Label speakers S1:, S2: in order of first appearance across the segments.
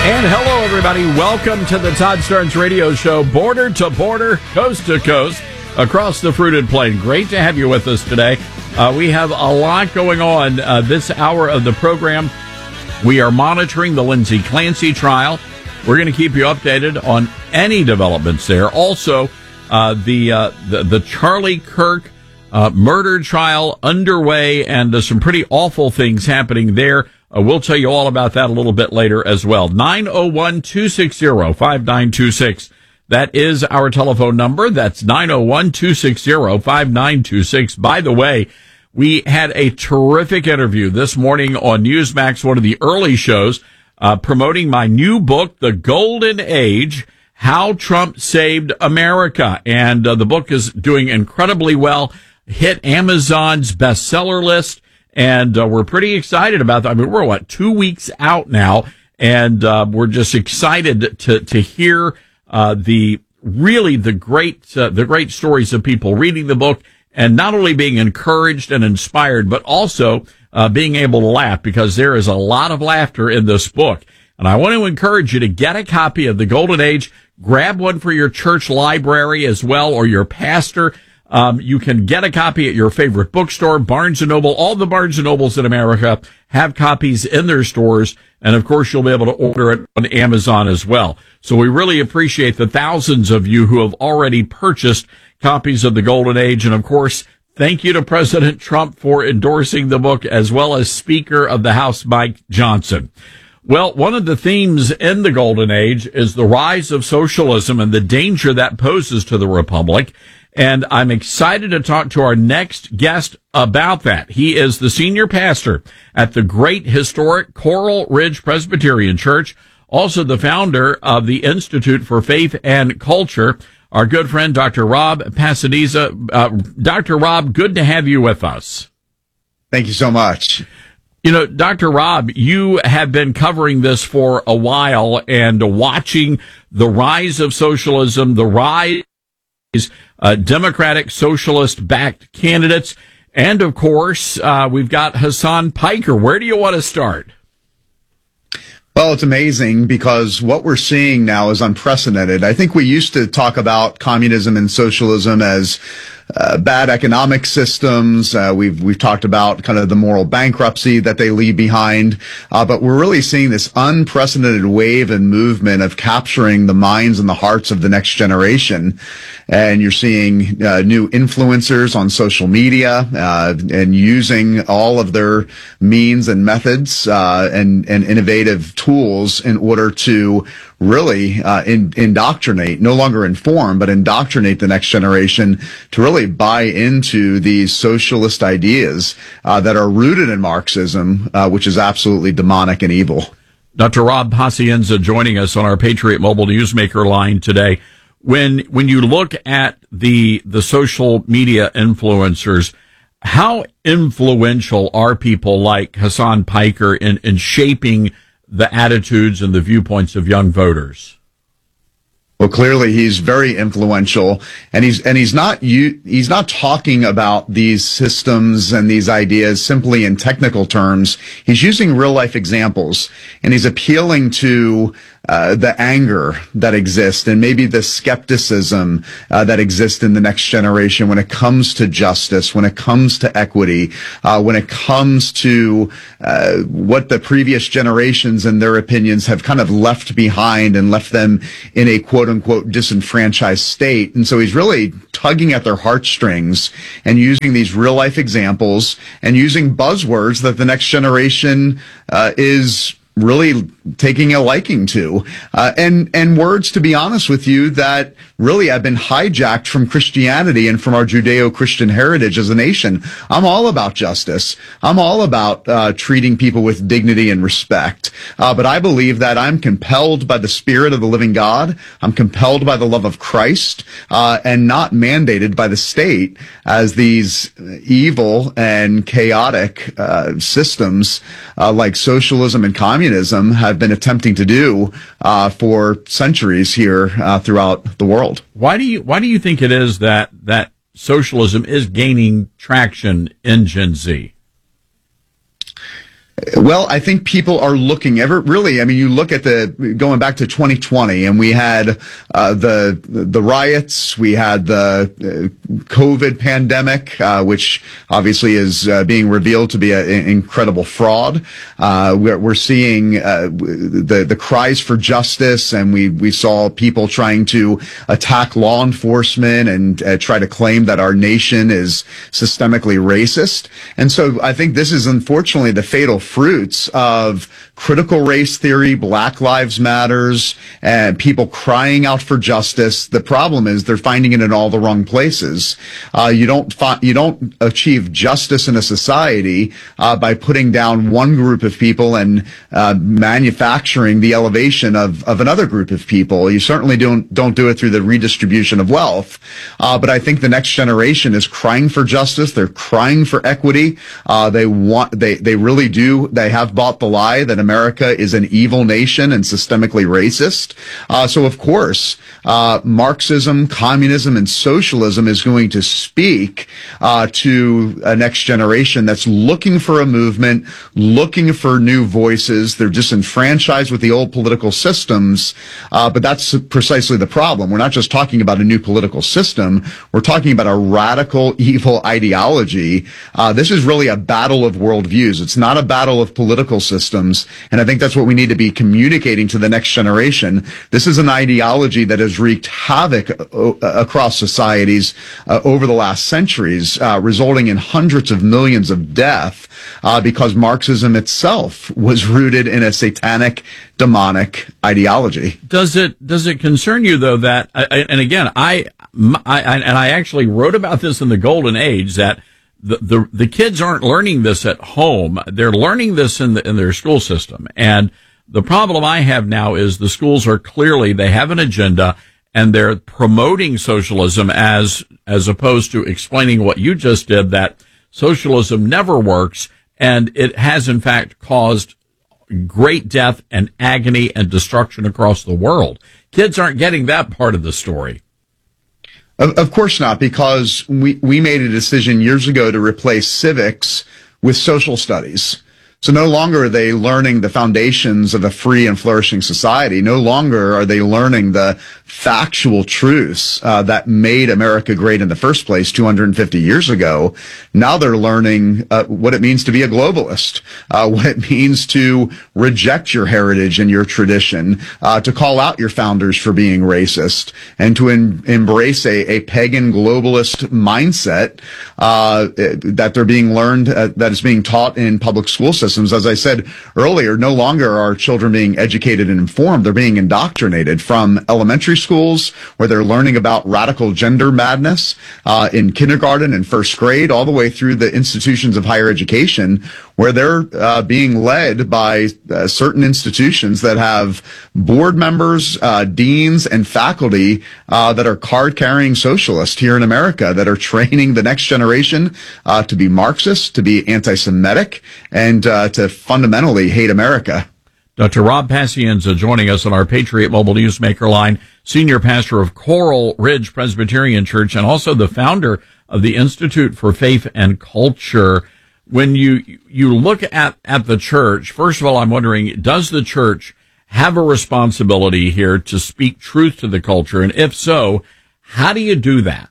S1: And hello, everybody. Welcome to the Todd Starnes Radio Show, border to border, coast to coast, across the fruited plain. Great to have you with us today. We have a lot going on this hour of the program. We are monitoring the Lindsay Clancy trial. We're going to keep you updated on any developments there. Also, the Charlie Kirk murder trial underway, and some pretty awful things happening there. We'll tell you all about that a little bit later as well. 901-260-5926. That is our telephone number. That's 901-260-5926. By the way, we had a terrific interview this morning on Newsmax, one of the early shows, promoting my new book, The Golden Age, How Trump Saved America. And the book is doing incredibly well, hit Amazon's bestseller list. And we're pretty excited about that. I mean, we're 2 weeks out now, and we're just excited to hear the great stories of people reading the book, and not only being encouraged and inspired, but also being able to laugh, because there is a lot of laughter in this book. And I want to encourage you to get a copy of The Golden Age. Grab one for your church library as well, or your pastor. You can get a copy at your favorite bookstore, Barnes & Noble. All the Barnes & Nobles in America have copies in their stores. And, of course, you'll be able to order it on Amazon as well. So we really appreciate the thousands of you who have already purchased copies of The Golden Age. And, of course, thank you to President Trump for endorsing the book, as well as Speaker of the House Mike Johnson. Well, one of the themes in The Golden Age is the rise of socialism and the danger that poses to the republic. And I'm excited to talk to our next guest about that. He is the senior pastor at the great historic Coral Ridge Presbyterian Church, also the founder of the Institute for Faith and Culture, our good friend, Dr. Rob Passadisa. Dr. Rob, good to have you with us.
S2: Thank you so much.
S1: You know, Dr. Rob, you have been covering this for a while and watching the rise of socialism, the rise Democratic socialist-backed candidates. And, of course, we've got Hasan Piker. Where do you want to start?
S2: Well, it's amazing because what we're seeing now is unprecedented. I think we used to talk about communism and socialism as bad economic systems. We've talked about kind of the moral bankruptcy that they leave behind. But we're really seeing this unprecedented wave and movement of capturing the minds and the hearts of the next generation. And you're seeing new influencers on social media and using all of their means and methods and innovative tools in order to really indoctrinate, no longer inform, but indoctrinate the next generation to really buy into these socialist ideas that are rooted in Marxism, which is absolutely demonic and evil.
S1: Dr. Rob Pacienza joining us on our Patriot Mobile Newsmaker line today. When you look at the social media influencers, how influential are people like Hasan Piker in shaping the attitudes and the viewpoints of young voters?
S2: Well, clearly he's very influential, and he's not talking about these systems and these ideas simply in technical terms. He's using real life examples, and he's appealing to the anger that exists and maybe the skepticism that exists in the next generation when it comes to justice, when it comes to equity, when it comes to what the previous generations and their opinions have kind of left behind and left them in a quote-unquote disenfranchised state. And so he's really tugging at their heartstrings and using these real-life examples and using buzzwords that the next generation is really taking a liking to, and words, to be honest with you, that really have been hijacked from Christianity and from our Judeo-Christian heritage as a nation. I'm all about justice. I'm all about treating people with dignity and respect. But I believe that I'm compelled by the Spirit of the living God. I'm compelled by the love of Christ, and not mandated by the state, as these evil and chaotic systems like socialism and communism have been attempting to do for centuries here throughout the world.
S1: Why do you think it is that socialism is gaining traction in Gen Z?
S2: Well, I think people are looking really. I mean, you look at going back to 2020, and we had the riots, we had the COVID pandemic, which obviously is being revealed to be an incredible fraud. We're seeing the cries for justice, and we saw people trying to attack law enforcement and try to claim that our nation is systemically racist. And so I think this is unfortunately the fatal fruits of critical race theory, Black Lives Matters, and people crying out for justice. The problem is they're finding it in all the wrong places. You don't achieve justice in a society by putting down one group of people and manufacturing the elevation of another group of people. You certainly don't do it through the redistribution of wealth. But I think the next generation is crying for justice. They're crying for equity. They really do. They have bought the lie that America is an evil nation and systemically racist. So of course, Marxism, communism, and socialism is going to speak to a next generation that's looking for a movement, looking for new voices. They're disenfranchised with the old political systems. But that's precisely the problem. We're not just talking about a new political system. We're talking about a radical evil ideology. This is really a battle of worldviews. It's not a battle of political systems. And I think that's what we need to be communicating to the next generation. This is an ideology that has wreaked havoc across societies over the last centuries, resulting in hundreds of millions of death because Marxism itself was rooted in a satanic, demonic ideology.
S1: Does it concern you though that, and again, I actually wrote about this in the Golden Age, that the kids aren't learning this at home. They're learning this in their school system. And the problem I have now is the schools are clearly, they have an agenda and they're promoting socialism as opposed to explaining what you just did, that socialism never works. And it has in fact caused great death and agony and destruction across the world. Kids aren't getting that part of the story.
S2: Of course not, because we made a decision years ago to replace civics with social studies. So no longer are they learning the foundations of a free and flourishing society. No longer are they learning the factual truths that made America great in the first place 250 years ago. Now they're learning what it means to be a globalist, what it means to reject your heritage and your tradition, to call out your founders for being racist, and to embrace a pagan globalist mindset that they're being learned, that is being taught in public school systems. As I said earlier, no longer are children being educated and informed. They're being indoctrinated from elementary schools, where they're learning about radical gender madness in kindergarten and first grade, all the way through the institutions of higher education, where they're being led by certain institutions that have board members, deans, and faculty that are card-carrying socialists here in America, that are training the next generation to be Marxist, to be anti-Semitic, and to fundamentally hate America.
S1: Dr. Rob Pacienza joining us on our Patriot Mobile Newsmaker line, senior pastor of Coral Ridge Presbyterian Church and also the founder of the Institute for Faith and Culture. When you look at the church, first of all, I'm wondering, does the church have a responsibility here to speak truth to the culture? And if so, how do you do that?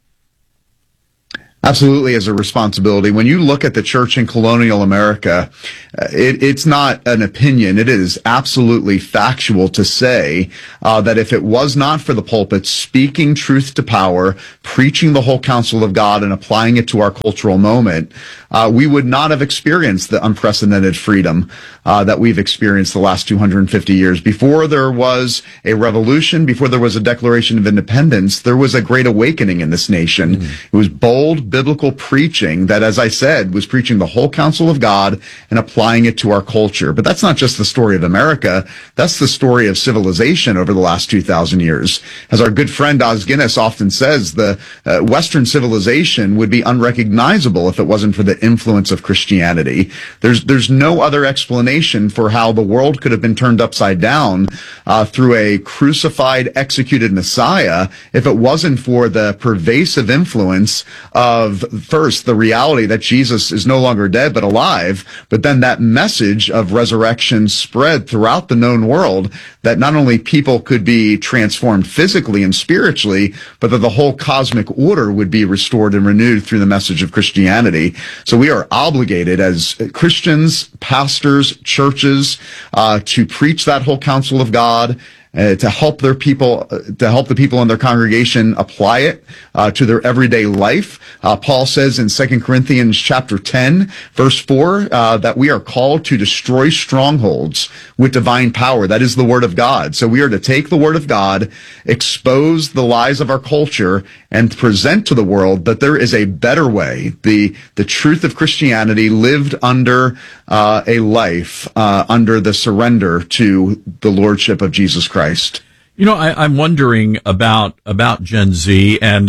S2: Absolutely, as a responsibility. When you look at the church in colonial America, it's not an opinion. It is absolutely factual to say that if it was not for the pulpit speaking truth to power, preaching the whole counsel of God and applying it to our cultural moment, we would not have experienced the unprecedented freedom that we've experienced the last 250 years. Before there was a revolution, before there was a Declaration of Independence, there was a great awakening in this nation. It was bold biblical preaching that, as I said, was preaching the whole counsel of God and applying it to our culture. But that's not just the story of America. That's the story of civilization over the last 2,000 years. As our good friend Os Guinness often says, the Western civilization would be unrecognizable if it wasn't for the influence of Christianity. There's no other explanation for how the world could have been turned upside down through a crucified, executed Messiah if it wasn't for the pervasive influence of of first the reality that Jesus is no longer dead but alive, but then that message of resurrection spread throughout the known world, that not only people could be transformed physically and spiritually, but that the whole cosmic order would be restored and renewed through the message of Christianity. So we are obligated as Christians, pastors, churches, to preach that whole counsel of God, to help the people in their congregation apply it to their everyday life. Paul says in 2 Corinthians chapter 10, verse 4, that we are called to destroy strongholds with divine power. That is the word of God. So we are to take the word of God, expose the lies of our culture, and present to the world that there is a better way, the truth of Christianity lived under a life under the surrender to the lordship of Jesus Christ.
S1: You know, I'm wondering about Gen Z and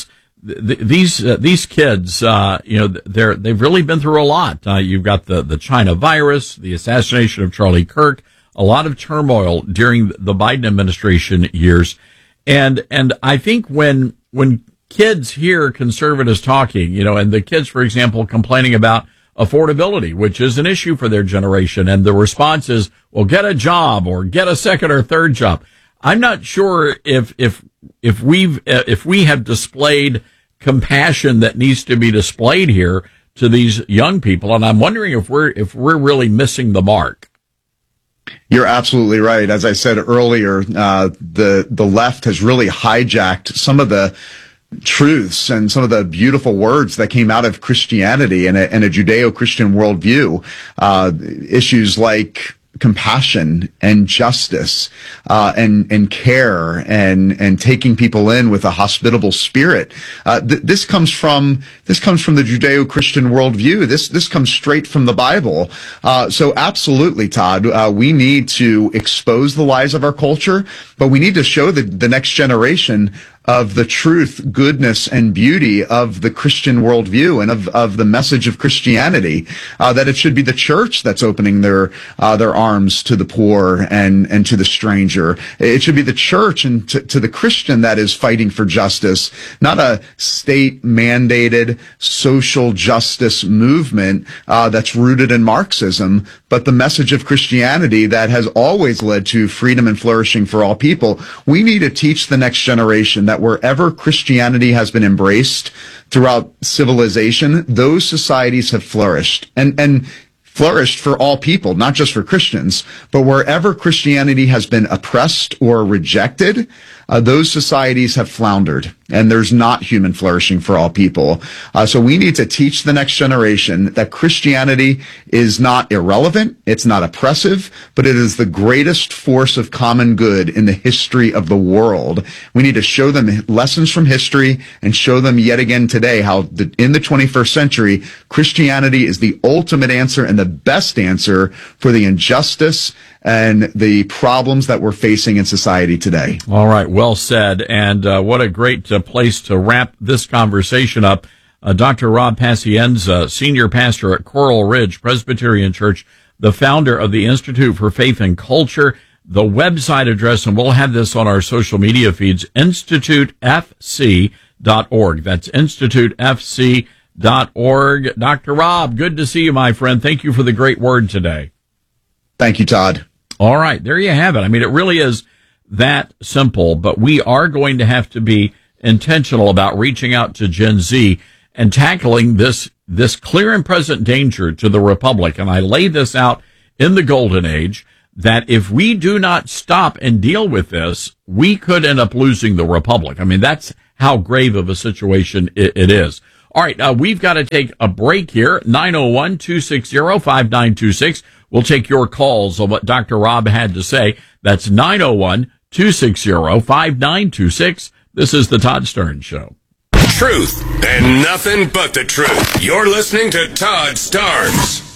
S1: these kids. They've really been through a lot. You've got the China virus, the assassination of Charlie Kirk, a lot of turmoil during the Biden administration years, and I think when kids hear conservatives talking, and the kids, for example, complaining about affordability, which is an issue for their generation, and the response is, well, get a job or get a second or third job. I'm not sure if we have displayed compassion that needs to be displayed here to these young people, and I'm wondering if we're really missing the mark.
S2: You're absolutely right. As I said earlier, the left has really hijacked some of the truths and some of the beautiful words that came out of Christianity and a Judeo-Christian worldview. Issues like compassion and justice, and care and taking people in with a hospitable spirit. This comes from the Judeo-Christian worldview. This comes straight from the Bible. So absolutely, Todd, we need to expose the lies of our culture, but we need to show the next generation of the truth, goodness, and beauty of the Christian worldview and of the message of Christianity, that it should be the church that's opening their arms to the poor and to the stranger. It should be the church and to the Christian that is fighting for justice, not a state-mandated social justice movement that's rooted in Marxism, but the message of Christianity that has always led to freedom and flourishing for all people. We need to teach the next generation that wherever Christianity has been embraced throughout civilization, those societies have flourished and flourished for all people, not just for Christians. But wherever Christianity has been oppressed or rejected, those societies have floundered, and there's not human flourishing for all people. So we need to teach the next generation that Christianity is not irrelevant, it's not oppressive, but it is the greatest force of common good in the history of the world. We need to show them lessons from history and show them yet again today how in the 21st century, Christianity is the ultimate answer and the best answer for the injustice and the problems that we're facing in society today.
S1: All right, well said. And what a great place to wrap this conversation up. Dr. Rob Pacienza, senior pastor at Coral Ridge Presbyterian Church, the founder of the Institute for Faith and Culture. The website address, and we'll have this on our social media feeds, institutefc.org. That's institutefc.org. Dr. Rob, good to see you, my friend. Thank you for the great word today.
S2: Thank you, Todd.
S1: All right, there you have it. I mean, it really is that simple, but we are going to have to be intentional about reaching out to Gen Z and tackling this clear and present danger to the Republic. And I lay this out in the Golden Age, that if we do not stop and deal with this, we could end up losing the Republic. I mean, that's how grave of a situation it is. All right, we've got to take a break here. 901-260-5926. We'll take your calls on what Dr. Rob had to say. That's 901-260-5926. This is the Todd Starnes Show.
S3: Truth and nothing but the truth. You're listening to Todd Starnes.